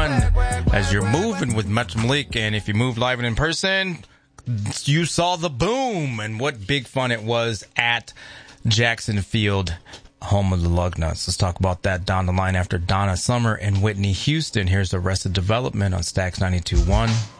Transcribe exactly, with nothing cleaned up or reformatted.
one as you're moving with Metro Malik. And if you moved live and in person, you saw the boom and what big fun it was at Jackson Field, home of the Lugnuts. Let's talk about that down the line after Donna Summer and Whitney Houston. Here's Arrested Development on Stax ninety-two point one.